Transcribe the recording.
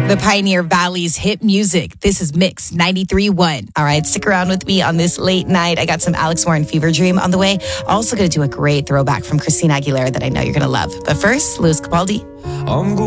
The Pioneer Valley's hit music. This is Mix 93.1. All right, stick around with me on this late night. I got some Alex Warren Fever Dream on the way. Also going to do a great throwback from Christina Aguilera that I know you're going to love. But first, Louis Capaldi.